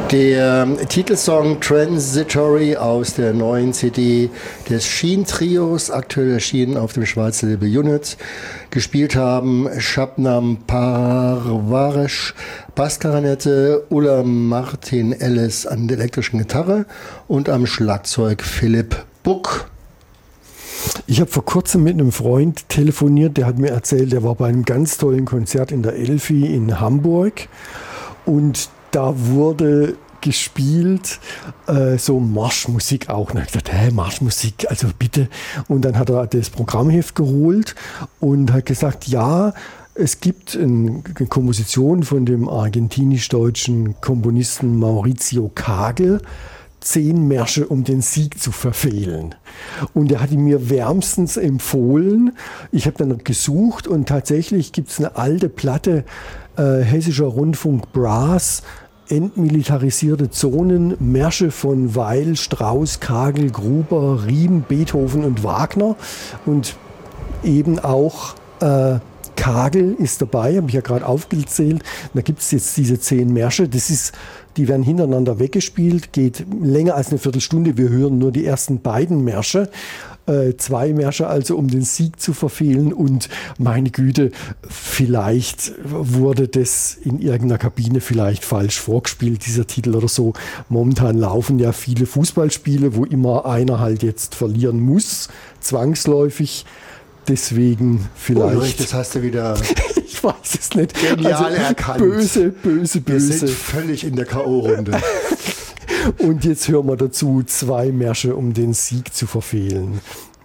Der Titelsong Transitory aus der neuen CD des Sheen-Trios, aktuell erschienen auf dem Schweizer Label Unit. Gespielt haben Shabnam Parvaresh, Bassklarinette, Ulla Martin Ellis an der elektrischen Gitarre und am Schlagzeug Philipp Buck. Ich habe vor kurzem mit einem Freund telefoniert, der hat mir erzählt, der war bei einem ganz tollen Konzert in der Elfi in Hamburg und da wurde gespielt, so Marschmusik auch. Und ich habe gesagt, Marschmusik, also bitte. Und dann hat er das Programmheft geholt und hat gesagt, ja, es gibt eine Komposition von dem argentinisch-deutschen Komponisten Maurizio Kagel, 10 Märsche, um den Sieg zu verfehlen. Und er hat ihn mir wärmstens empfohlen. Ich habe dann gesucht und tatsächlich gibt es eine alte Platte, Hessischer Rundfunk Brass, entmilitarisierte Zonen, Märsche von Weil, Strauss, Kagel, Gruber, Riem, Beethoven und Wagner. Und eben auch Kagel ist dabei, habe ich ja gerade aufgezählt. Da gibt es jetzt diese 10 Märsche. Die werden hintereinander weggespielt, geht länger als eine Viertelstunde. Wir hören nur die ersten beiden Märsche. 2 Märsche also, um den Sieg zu verfehlen. Und meine Güte, vielleicht wurde das in irgendeiner Kabine vielleicht falsch vorgespielt, dieser Titel oder so. Momentan laufen ja viele Fußballspiele, wo immer einer halt jetzt verlieren muss, zwangsläufig. Deswegen vielleicht. Ulrich, das hast du wieder. Ich weiß es nicht. Genial erkannt. Böse. Wir sind völlig in der K.O.-Runde. Und jetzt hören wir dazu 2 Märsche, um den Sieg zu verfehlen.